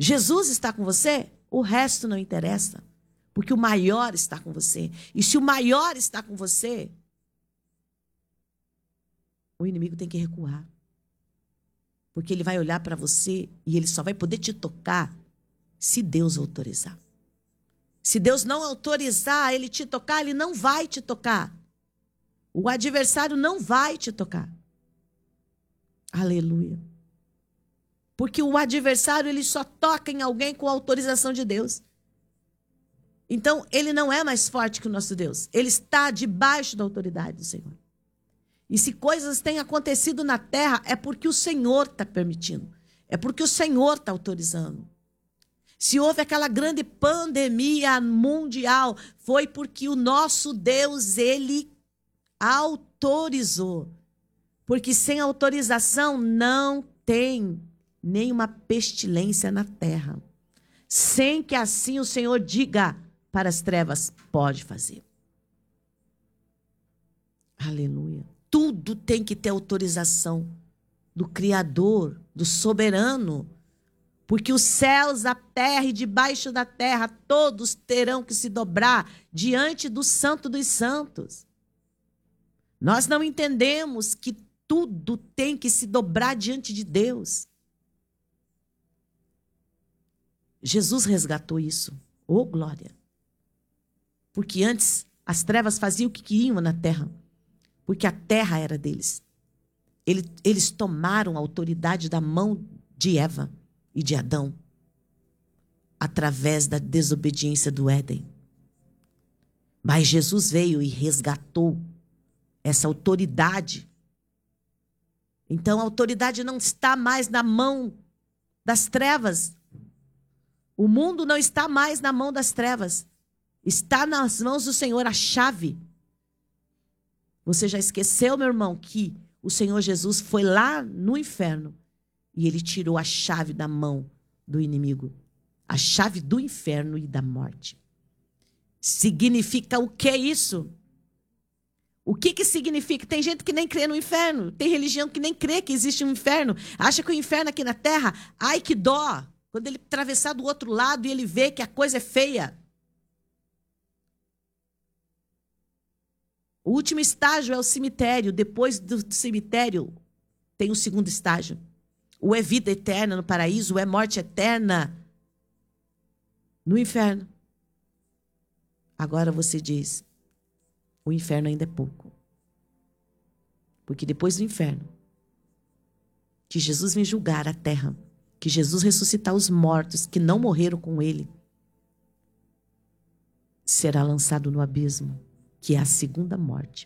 Jesus está com você, o resto não interessa. Porque o maior está com você. E se o maior está com você, o inimigo tem que recuar. Porque ele vai olhar para você e ele só vai poder te tocar se Deus autorizar. Se Deus não autorizar ele te tocar, ele não vai te tocar. O adversário não vai te tocar. Aleluia. Porque o adversário, ele só toca em alguém com a autorização de Deus. Então, ele não é mais forte que o nosso Deus. Ele está debaixo da autoridade do Senhor. E se coisas têm acontecido na terra, é porque o Senhor está permitindo. É porque o Senhor está autorizando. Se houve aquela grande pandemia mundial, foi porque o nosso Deus, ele autorizou. Porque sem autorização não tem nenhuma pestilência na terra. Sem que assim o Senhor diga para as trevas, pode fazer. Aleluia. Tudo tem que ter autorização do Criador, do soberano. Porque os céus, a terra e debaixo da terra, todos terão que se dobrar diante do Santo dos Santos. Nós não entendemos que tudo tem que se dobrar diante de Deus. Jesus resgatou isso. Oh, glória! Porque antes as trevas faziam o que queriam na terra. Porque a terra era deles. Eles tomaram a autoridade da mão de Eva e de Adão, através da desobediência do Éden. Mas Jesus veio e resgatou essa autoridade. Então a autoridade não está mais na mão das trevas. O mundo não está mais na mão das trevas. Está nas mãos do Senhor a chave. Você já esqueceu, meu irmão, que o Senhor Jesus foi lá no inferno e ele tirou a chave da mão do inimigo. A chave do inferno e da morte. Significa o que isso? O que significa? Tem gente que nem crê no inferno. Tem religião que nem crê que existe um inferno. Acha que o inferno aqui na terra, ai que dó. Quando ele atravessar do outro lado e ele vê que a coisa é feia. O último estágio é o cemitério. Depois do cemitério tem o segundo estágio. Ou é vida eterna no paraíso, ou é morte eterna no inferno. Agora você diz, o inferno ainda é pouco. Porque depois do inferno, que Jesus vem julgar a terra, que Jesus ressuscitar os mortos que não morreram com ele, será lançado no abismo, que é a segunda morte.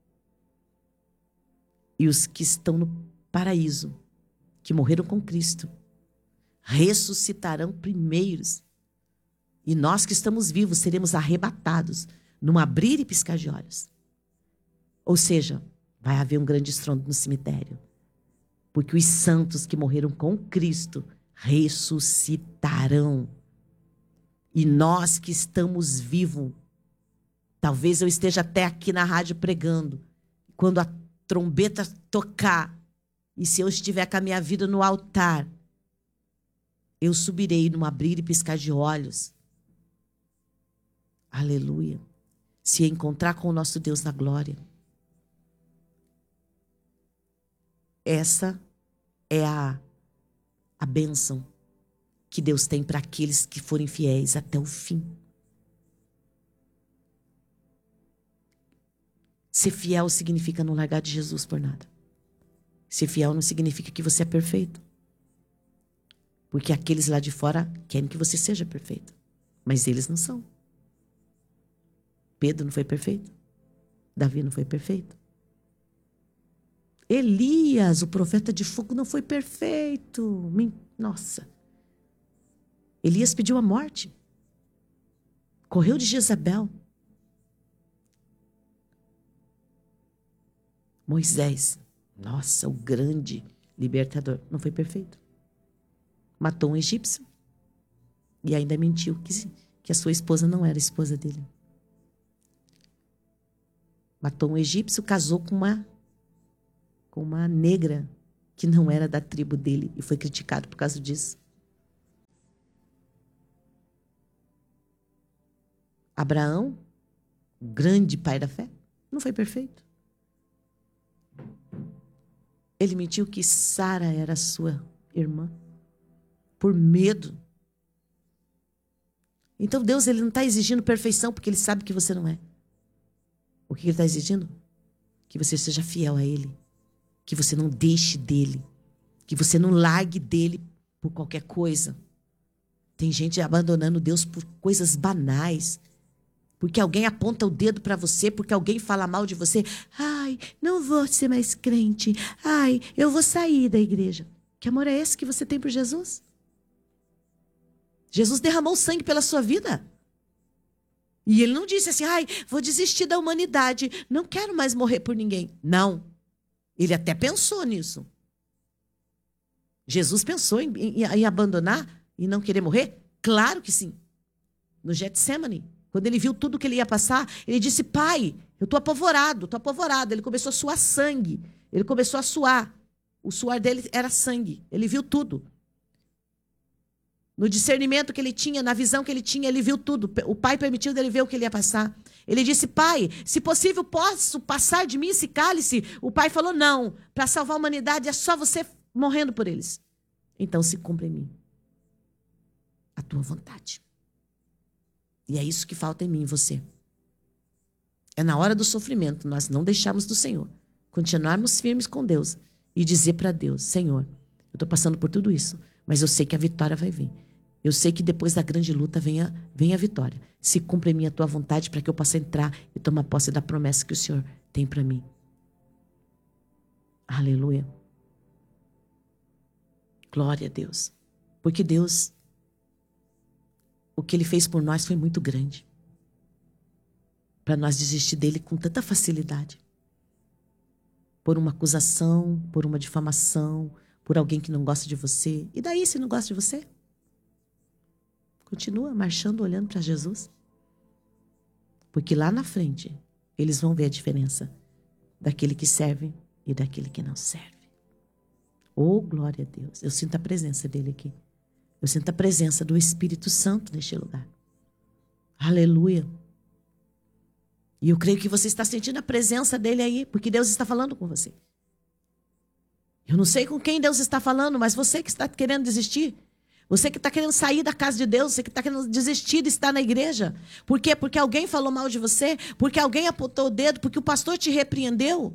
E os que estão no paraíso, que morreram com Cristo, ressuscitarão primeiros. E nós que estamos vivos seremos arrebatados num abrir e piscar de olhos. Ou seja, vai haver um grande estrondo no cemitério. Porque os santos que morreram com Cristo ressuscitarão. E nós que estamos vivos, talvez eu esteja até aqui na rádio pregando, quando a trombeta tocar, e se eu estiver com a minha vida no altar, eu subirei num abrir e piscar de olhos. Aleluia. Se encontrar com o nosso Deus na glória. Essa é a bênção que Deus tem para aqueles que forem fiéis até o fim. Ser fiel significa não largar de Jesus por nada. Ser fiel não significa que você é perfeito. Porque aqueles lá de fora querem que você seja perfeito. Mas eles não são. Pedro não foi perfeito. Davi não foi perfeito. Elias, o profeta de fogo, não foi perfeito. Nossa. Elias pediu a morte. Correu de Jezabel. Moisés, nossa, o grande libertador, não foi perfeito. Matou um egípcio. E ainda mentiu que a sua esposa não era a esposa dele. Matou um egípcio, casou com uma negra que não era da tribo dele e foi criticado por causa disso. Abraão, o grande pai da fé, não foi perfeito. Ele mentiu que Sara era sua irmã, por medo. Então Deus, ele não está exigindo perfeição porque ele sabe que você não é. O que ele está exigindo? Que você seja fiel a ele. Que você não deixe dele. Que você não largue dele por qualquer coisa. Tem gente abandonando Deus por coisas banais. Porque alguém aponta o dedo para você, porque alguém fala mal de você. Ai, não vou ser mais crente. Ai, eu vou sair da igreja. Que amor é esse que você tem por Jesus? Jesus derramou sangue pela sua vida. E ele não disse assim, ai, vou desistir da humanidade. Não quero mais morrer por ninguém. Não. Ele até pensou nisso. Jesus pensou em abandonar e não querer morrer? Claro que sim. No Getsemane, quando ele viu tudo que ele ia passar, ele disse, pai, eu estou apavorado, estou apavorado. Ele começou a suar sangue. Ele começou a suar. O suor dele era sangue. Ele viu tudo. No discernimento que ele tinha, na visão que ele tinha, ele viu tudo. O pai permitiu dele ver o que ele ia passar. Ele disse, pai, se possível, posso passar de mim esse cálice? O pai falou, não. Para salvar a humanidade é só você morrendo por eles. Então se cumpra em mim a tua vontade. E é isso que falta em mim e você. É na hora do sofrimento, nós não deixarmos do Senhor. Continuarmos firmes com Deus e dizer para Deus, Senhor, eu estou passando por tudo isso, mas eu sei que a vitória vai vir. Eu sei que depois da grande luta vem a vitória. Se cumpre em mim a tua vontade para que eu possa entrar e tomar posse da promessa que o Senhor tem para mim. Aleluia. Glória a Deus. Porque Deus, o que Ele fez por nós foi muito grande. Para nós desistir dele com tanta facilidade. Por uma acusação, por uma difamação, por alguém que não gosta de você. E daí se não gosta de você? Continua marchando, olhando para Jesus. Porque lá na frente, eles vão ver a diferença daquele que serve e daquele que não serve. Oh, glória a Deus. Eu sinto a presença dele aqui. Eu sinto a presença do Espírito Santo neste lugar. Aleluia. E eu creio que você está sentindo a presença dele aí, porque Deus está falando com você. Eu não sei com quem Deus está falando, mas você que está querendo desistir, você que está querendo sair da casa de Deus, você que está querendo desistir de estar na igreja. Por quê? Porque alguém falou mal de você, porque alguém apontou o dedo, porque o pastor te repreendeu.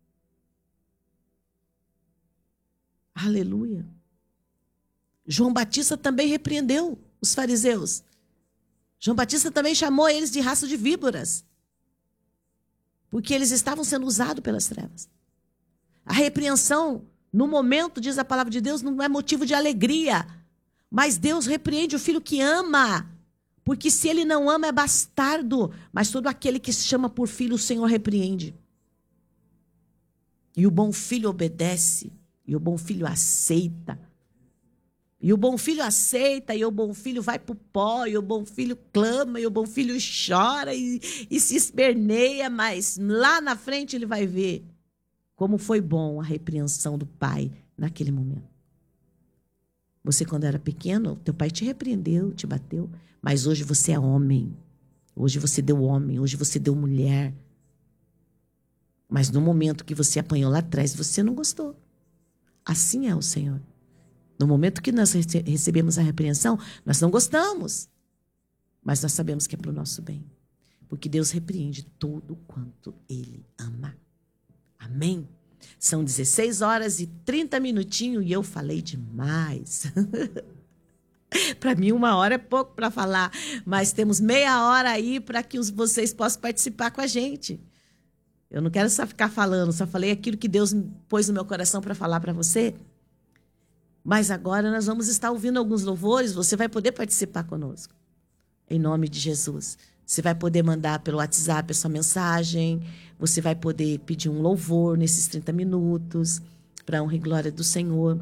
Aleluia. João Batista também repreendeu os fariseus. João Batista também chamou eles de raça de víboras. Porque eles estavam sendo usados pelas trevas. A repreensão, no momento, diz a palavra de Deus, não é motivo de alegria. Mas Deus repreende o filho que ama. Porque se ele não ama, é bastardo. Mas todo aquele que se chama por filho, o Senhor repreende. E o bom filho obedece. E o bom filho aceita. E o bom filho aceita, e o bom filho vai para o pó, e o bom filho clama, e o bom filho chora e se esperneia, mas lá na frente ele vai ver como foi bom a repreensão do pai naquele momento. Você, quando era pequeno, teu pai te repreendeu, te bateu, mas hoje você é homem. Hoje você deu homem, hoje você deu mulher. Mas no momento que você apanhou lá atrás, você não gostou. Assim é o Senhor. No momento que nós recebemos a repreensão, nós não gostamos. Mas nós sabemos que é para o nosso bem. Porque Deus repreende todo quanto Ele ama. Amém? São 16 horas e 30 minutinhos e eu falei demais. Para mim, 1 hora é pouco para falar. Mas temos meia hora aí para que vocês possam participar com a gente. Eu não quero só ficar falando, só falei aquilo que Deus pôs no meu coração para falar para você. Mas agora nós vamos estar ouvindo alguns louvores, você vai poder participar conosco. Em nome de Jesus. Você vai poder mandar pelo WhatsApp a sua mensagem, você vai poder pedir um louvor nesses 30 minutos, para a honra e glória do Senhor.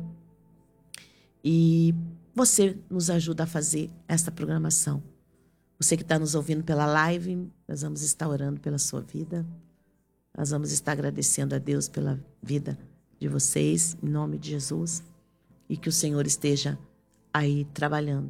E você nos ajuda a fazer esta programação. Você que está nos ouvindo pela live, nós vamos estar orando pela sua vida. Nós vamos estar agradecendo a Deus pela vida de vocês, em nome de Jesus. E que o Senhor esteja aí trabalhando